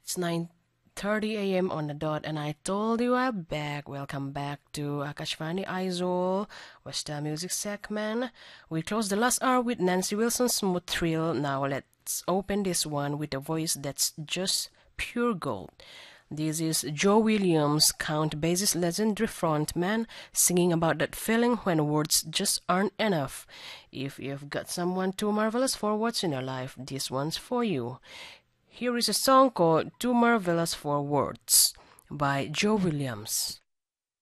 It's 9:30 a.m. on the dot, and I told you I'm back. Welcome back to Akashvani Aizol, Western Music segment. We closed the last hour with Nancy Wilson's Smooth Thrill. Now let's open this one with a voice that's just pure gold. This is Joe Williams, Count Basie's legendary frontman, singing about that feeling when words just aren't enough. If you've got someone too marvelous for words in your life, this one's for you. Here is a song called Too Marvelous for Words by Joe Williams.